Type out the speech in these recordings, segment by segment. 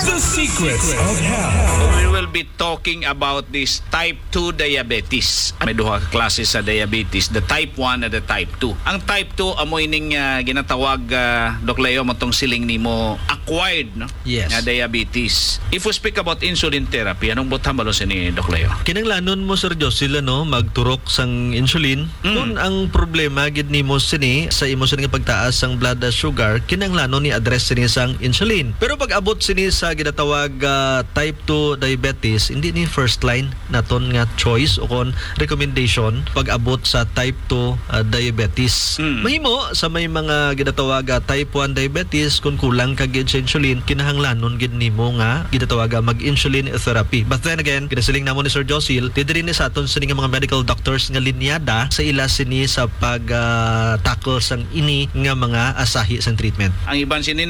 The Secrets of Health. We will be talking about this type 2 diabetes. May duha ka klase sa diabetes, the type 1 and the type 2. Ang type 2 amoy ning ginatawag Doc Leo mo tong siling nimo acquired no? Yes. Nga diabetes. If we speak about insulin therapy, anong butang balo ni Doc Leo? Kinanglanon mo Sir Josil magturok sang insulin. Kung ang problema gid nimo sini sa imo sini nga pagtaas sang blood sugar, kinanglanon ni address sini sang insulin. Pero pag abot sini sa ginatawag type 2 diabetes, hindi ni first line naton nga choice o kon recommendation pag abot sa type 2 diabetes. Mahimo sa may mga ginatawag type 1 diabetes kung kulang ka gid sa insulin, kinahanglanon gid nimo nga ginatawag mag-insulin therapy. But then again, kinasiling namo ni Sir Josil, didiri ni sa aton sini nga mga medical doctors nga linyada sa ila sini sa pag tackle sang ini nga mga asahi sang treatment. Ang iban sini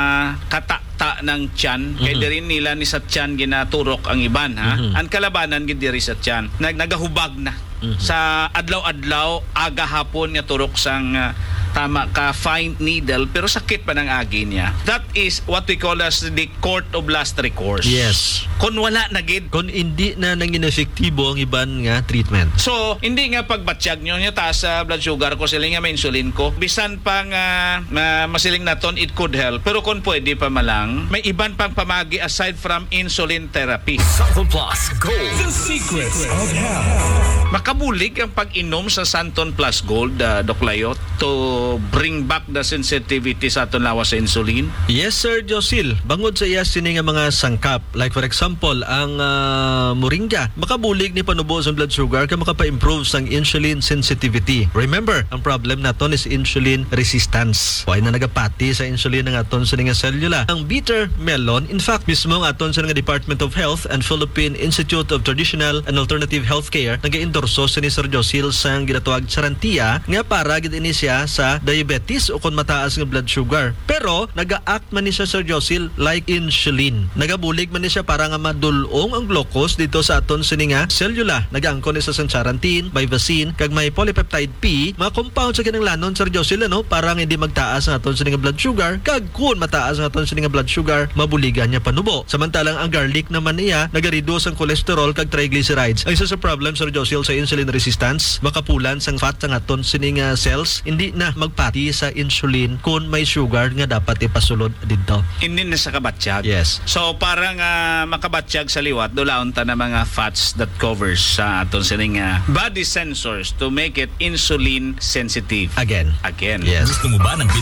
kata ng tiyan kay diri nila ni sa tiyan ginaturok ang iban ha. Ang kalabanan gid diri sa tiyan nagahubag na sa adlaw-adlaw aga hapon nga turok sang tama ka fine needle pero sakit pa ng agi niya. That is what we call as the court of last recourse. Yes. Kung wala na gid, Kung hindi na nangin efektibo ang iban nga treatment. so hindi nga pagbatsyag nyo niya taas sa blood sugar ko siling nga may insulin ko bisan pang masiling naton it could help pero kung pwede pa malang may iban pang pamagi aside from insulin therapy. Santon Plus Gold. The Secrets of Health. Makabulig ang pag-inom sa Santon Plus Gold, Doc Layo, to bring back the sensitivity sa aton lawas sa insulin. Yes, Sir Josil. Bangod sa iya sini nga mga sangkap, like for example, ang moringa, makabulig ni panubo sa blood sugar kaya makapa-improve sang insulin sensitivity. Remember, ang problem naton is insulin resistance. Why na nagapati sa insulin ng aton sa nga selula. Ang bitter melon, in fact, mismo ang aton sa nga Department of Health and Philippine Institute of Traditional and Alternative Healthcare nag-endorso sa ni Sir Josil sang ginatawag Charantia nga para gid ini siya sa diabetes o kung mataas nga blood sugar. Pero naga-act man ni siya Sir Josil like insulin. Nagabulig man ni siya para nga madulong ang glucose dito sa aton sini nga selula. Nagaangkon ni sa charantin, bivacin, kag may polypeptide P, mga compound sa kinanglanon Sir Josil para nga hindi magtaas ang aton sini nga blood sugar kag kun mataas ang aton sini nga blood sugar mabuligan niya panubo. Samantalang ang garlic naman niya nagareduce ang cholesterol kag triglycerides. Ang isa sa problem Sir Josil sa insulin resistance, makapulan sang fat sang aton sini nga cells hindi na magpati sa insulin kung may sugar nga dapat ipasulod dito. Hindi na sa kabatsyag. Yes. So parang makabatsyag sa liwat, dulaon ta na mga fats that covers sa aton sining body sensors to make it insulin sensitive. Again. Again. Yes. Gusto mo ba ng